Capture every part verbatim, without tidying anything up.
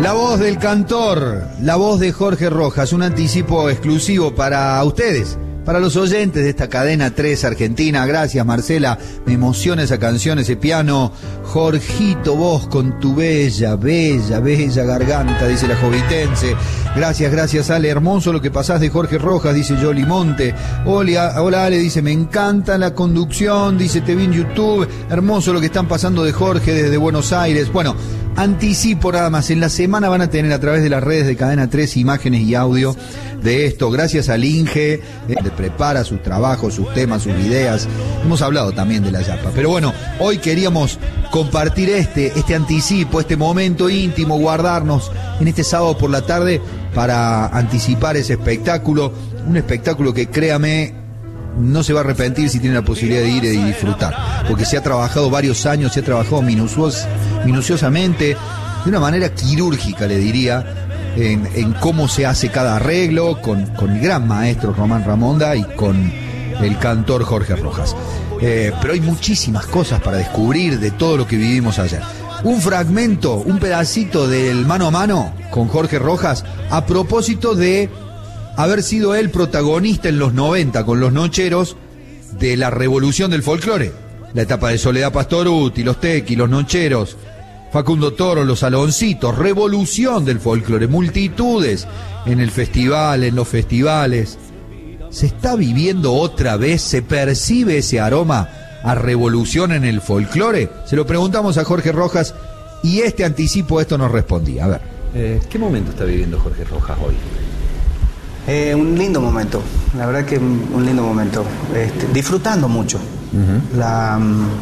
La voz del cantor, la voz de Jorge Rojas, un anticipo exclusivo para ustedes, para los oyentes de esta cadena tres Argentina. Gracias, Marcela, me emociona esa canción, ese piano. Jorgito, vos con tu bella, bella, bella garganta, dice la jovitense. Gracias, gracias, Ale. Hermoso lo que pasás de Jorge Rojas, dice Yoli Monte. Hola, hola, Ale, dice, me encanta la conducción, dice, te vi en YouTube. Hermoso lo que están pasando de Jorge desde Buenos Aires. Bueno, anticipo nada más, en la semana van a tener a través de las redes de Cadena tres imágenes y audio de esto, gracias al Inge, eh, le prepara sus trabajos, sus temas, sus ideas. Hemos hablado también de la Yapa, pero bueno, hoy queríamos compartir este, este anticipo, este momento íntimo, guardarnos en este sábado por la tarde para anticipar ese espectáculo, un espectáculo que, créame, no se va a arrepentir si tiene la posibilidad de ir y disfrutar, porque se ha trabajado varios años, se ha trabajado minucios, minuciosamente, de una manera quirúrgica, le diría, en, en cómo se hace cada arreglo, con, con el gran maestro Román Ramonda y con el cantor Jorge Rojas. Eh, pero hay muchísimas cosas para descubrir de todo lo que vivimos ayer. Un fragmento, un pedacito del mano a mano con Jorge Rojas, a propósito de haber sido él protagonista en los noventa con los Nocheros de la revolución del folclore. La etapa de Soledad Pastoruti, los Tequi, los Nocheros, Facundo Toro, los Aloncitos, revolución del folclore, multitudes en el festival, en los festivales. ¿Se está viviendo otra vez? ¿Se percibe ese aroma a revolución en el folclore? Se lo preguntamos a Jorge Rojas y este anticipo esto nos respondía. A ver. Eh, ¿Qué momento está viviendo Jorge Rojas hoy? Eh, un lindo momento, la verdad que un lindo momento, este, disfrutando mucho. Uh-huh. La,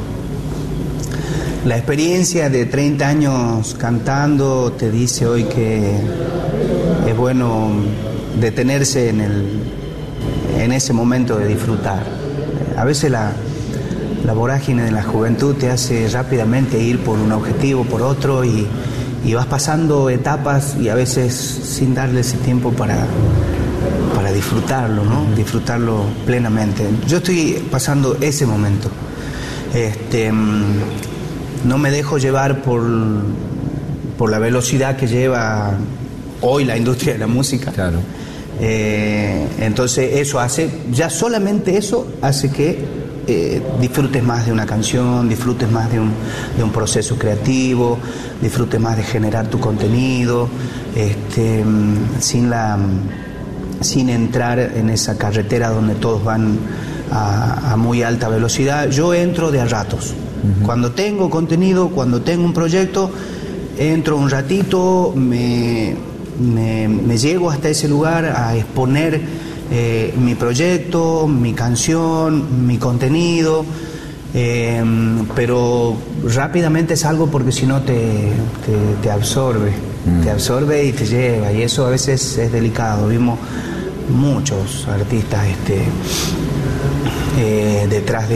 la experiencia de treinta años cantando te dice hoy que es bueno detenerse en, el, en ese momento de disfrutar. A veces la, la vorágine de la juventud te hace rápidamente ir por un objetivo, por otro, y, y vas pasando etapas y a veces sin darle ese tiempo para... para disfrutarlo, ¿no? Disfrutarlo plenamente. Yo estoy pasando ese momento. Este, no me dejo llevar por, por la velocidad que lleva hoy la industria de la música. Claro. Eh, entonces eso hace, ya solamente eso hace que eh, disfrutes más de una canción, disfrutes más de un, de un proceso creativo, disfrutes más de generar tu contenido, este, sin la... sin entrar en esa carretera donde todos van a, a muy alta velocidad. Yo entro de a ratos. Uh-huh. Cuando tengo contenido, cuando tengo un proyecto, entro un ratito, me, me, me llego hasta ese lugar a exponer eh, mi proyecto, mi canción, mi contenido, eh, pero rápidamente salgo porque si no te, te, te absorbe. Te absorbe y te lleva, y eso a veces es delicado. Vimos muchos artistas este, eh, detrás de